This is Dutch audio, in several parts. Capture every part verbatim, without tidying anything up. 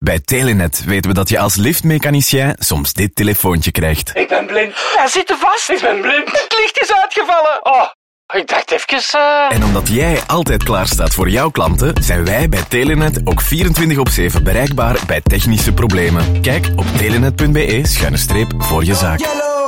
Bij Telenet weten we dat je als liftmechanicien soms dit telefoontje krijgt. Ik ben blind. Hij zit er vast. Ik ben blind. Het licht is uitgevallen. Oh, ik dacht even... Uh... En omdat jij altijd klaar staat voor jouw klanten, zijn wij bij Telenet ook vierentwintig op zeven bereikbaar bij technische problemen. Kijk op telenet punt be schuine streep voor je zaak.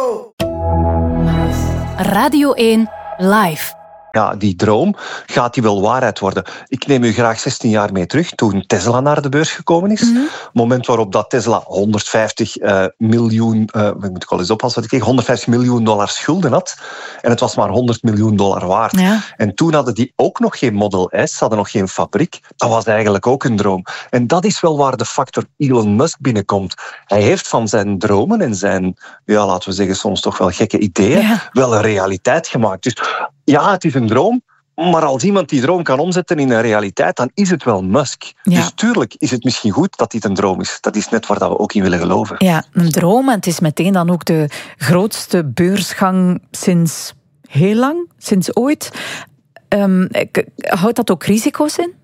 Radio één Live. Ja, die droom, gaat die wel waarheid worden? Ik neem u graag zestien jaar mee terug, toen Tesla naar de beurs gekomen is. Mm-hmm. Moment waarop dat Tesla honderdvijftig uh, miljoen, uh, ik moet ik al eens oppassen wat ik kreeg, honderdvijftig miljoen dollar schulden had. En het was maar honderd miljoen dollar waard. Ja. En toen hadden die ook nog geen Model S, ze hadden nog geen fabriek. Dat was eigenlijk ook een droom. En dat is wel waar de factor Elon Musk binnenkomt. Hij heeft van zijn dromen en zijn, ja, laten we zeggen, soms toch wel gekke ideeën, ja. wel een realiteit gemaakt. Dus ja, het is een droom, maar als iemand die droom kan omzetten in een realiteit, dan is het wel Musk. Ja. Dus tuurlijk is het misschien goed dat dit een droom is. Dat is net waar we ook in willen geloven. Ja, een droom, en het is meteen dan ook de grootste beursgang sinds heel lang, sinds ooit. Um, houdt dat ook risico's in?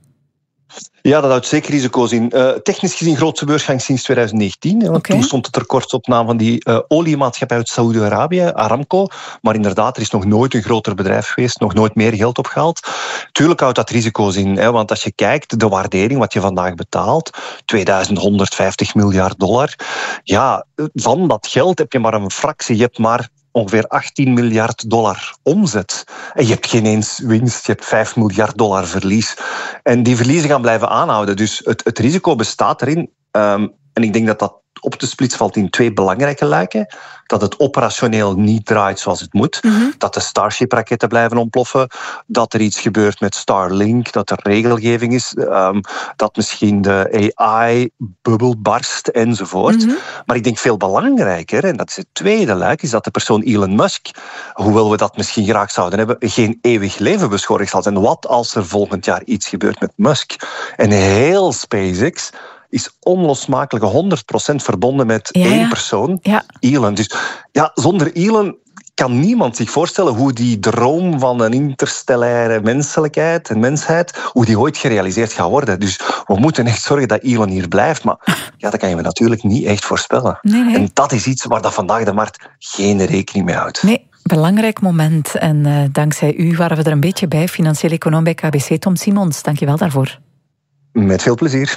Ja, dat houdt zeker risico's in. Uh, technisch gezien grootste beursgang sinds twintig negentien. Want okay. Toen stond het record op naam van die uh, oliemaatschappij uit Saoedi-Arabië, Aramco. Maar inderdaad, er is nog nooit een groter bedrijf geweest, nog nooit meer geld opgehaald. Tuurlijk houdt dat risico's in. Hè, want als je kijkt, de waardering wat je vandaag betaalt, tweeduizendhonderdvijftig miljard dollar. Ja, van dat geld heb je maar een fractie. Je hebt maar ongeveer achttien miljard dollar omzet. En je hebt geen eens winst, je hebt vijf miljard dollar verlies. En die verliezen gaan blijven aanhouden. Dus het, het risico bestaat erin. Um, en ik denk dat dat op te splitsen valt in twee belangrijke luiken. Dat het operationeel niet draait zoals het moet. Mm-hmm. Dat de Starship-raketten blijven ontploffen. Dat er iets gebeurt met Starlink. Dat er regelgeving is. Um, dat misschien de A I-bubbel barst enzovoort. Mm-hmm. Maar ik denk veel belangrijker, en dat is het tweede luik, is dat de persoon Elon Musk, hoewel we dat misschien graag zouden hebben, geen eeuwig leven beschorigd zal zijn. Wat als er volgend jaar iets gebeurt met Musk? En heel SpaceX is onlosmakelijk honderd procent verbonden met ja, één persoon, ja. Elon. Dus ja, zonder Elon kan niemand zich voorstellen hoe die droom van een interstellaire menselijkheid en mensheid, hoe die ooit gerealiseerd gaat worden. Dus we moeten echt zorgen dat Elon hier blijft. Maar ja, dat kan je me natuurlijk niet echt voorspellen. Nee, nee. En dat is iets waar dat vandaag de markt geen rekening mee houdt. Nee. Belangrijk moment. En uh, dankzij u waren we er een beetje bij. Financieel econoom bij K B C, Tom Simons. Dank je wel daarvoor. Met veel plezier.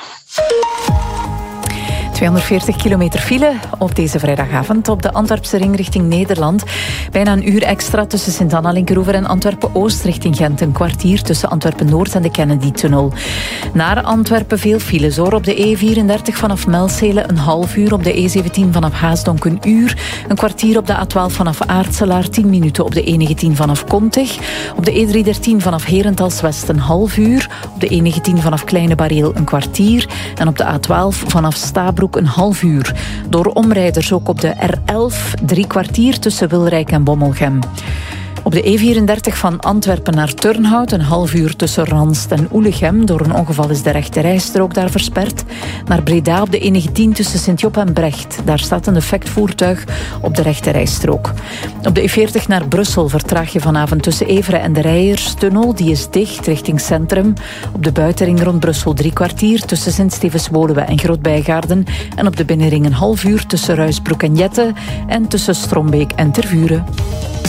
tweehonderdveertig kilometer file op deze vrijdagavond op de Antwerpse ring richting Nederland. Bijna een uur extra tussen Sint-Anna, Linkeroever en Antwerpen-Oost richting Gent. Een kwartier tussen Antwerpen-Noord en de Kennedy-tunnel. Naar Antwerpen veel files hoor. Op de E vierendertig vanaf Melzele een half uur. Op de E zeventien vanaf Haasdonk een uur. Een kwartier op de A twaalf vanaf Aartselaar. tien minuten op de E negentien vanaf Kontig. Op de E driehonderddertien vanaf Herentals-West een half uur. Op de E negentien vanaf Kleine Bareel een kwartier. En op de A twaalf vanaf Stabroek een half uur. Door omrijders ook op de R elf drie kwartier tussen Wilrijk en Bommelgem. Op de E vierendertig van Antwerpen naar Turnhout een half uur tussen Ranst en Oelegem. Door een ongeval is de rechte rijstrook daar versperd. Naar Breda op de E negentien tussen Sint-Job en Brecht. Daar staat een defect voertuig op de rechte rijstrook. Op de E veertig naar Brussel vertraag je vanavond tussen Everen en de Rijerstunnel. Die is dicht richting centrum. Op de buitenring rond Brussel drie kwartier tussen Sint-Stevens-Woluwe en Groot-Bijgaarden. En op de binnenring een half uur tussen Ruisbroek en Jette. En tussen Strombeek en Tervuren.